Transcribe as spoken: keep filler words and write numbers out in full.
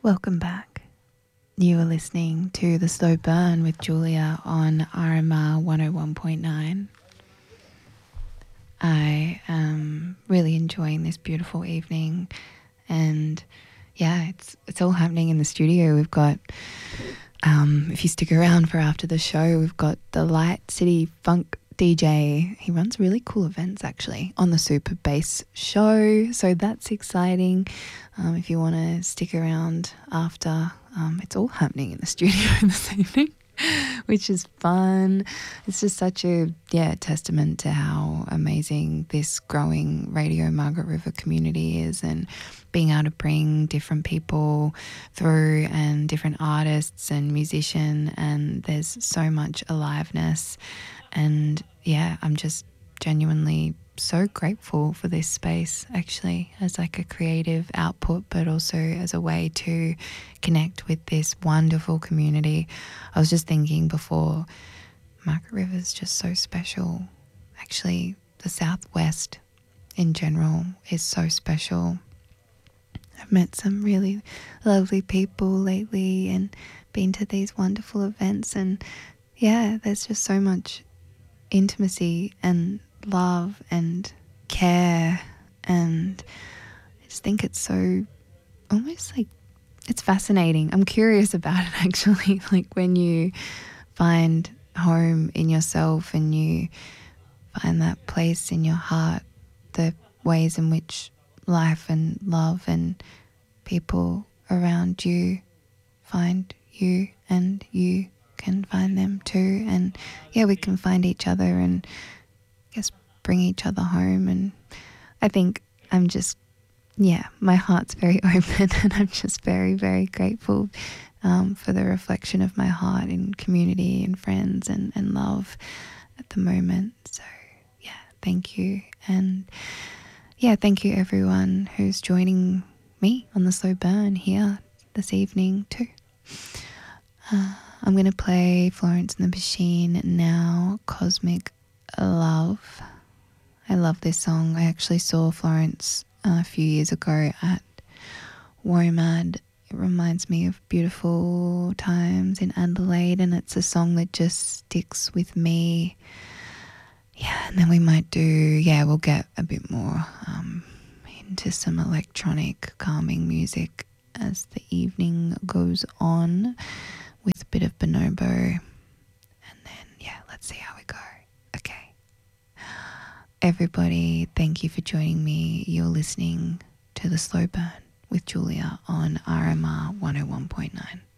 Welcome back. You are listening to The Slow Burn with Julia on R M R one oh one point nine. I am really enjoying this beautiful evening, and yeah, it's it's all happening in the studio. We've got, um, if you stick around for after the show, we've got the Light City Funk D J. He runs really cool events actually on the Super Bass show, so that's exciting. Um, if you want to stick around after, um, it's all happening in the studio this evening, which is fun. It's just such a yeah testament to how amazing this growing Radio Margaret River community is, and being able to bring different people through and different artists and musicians, and there's so much aliveness. And yeah, I'm just genuinely so grateful for this space, actually, as like a creative output, but also as a way to connect with this wonderful community. I was just thinking before, Margaret River is just so special. Actually, the Southwest in general is so special. I've met some really lovely people lately and been to these wonderful events, and yeah, there's just so much intimacy and love and care, and I just think it's so almost like it's fascinating. I'm curious about it actually, like when you find home in yourself and you find that place in your heart, the ways in which life and love and people around you find you, and you can find them too, and yeah, we can find each other and I guess bring each other home. And I think I'm just yeah my heart's very open, and I'm just very very grateful um, for the reflection of my heart in community and friends and, and love at the moment. So yeah, thank you. And yeah, thank you everyone who's joining me on the Slow Burn here this evening too. uh, I'm going to play Florence and the Machine now, Cosmic Love. I love this song. I actually saw Florence uh, a few years ago at WOMAD. It reminds me of beautiful times in Adelaide, and it's a song that just sticks with me. Yeah, and then we might do, yeah, we'll get a bit more um, into some electronic calming music as the evening goes on, with a bit of bonobo, and then yeah, let's see how we go. Okay, everybody, thank you for joining me. You're listening to The Slow Burn with Julia on R M R one oh one point nine.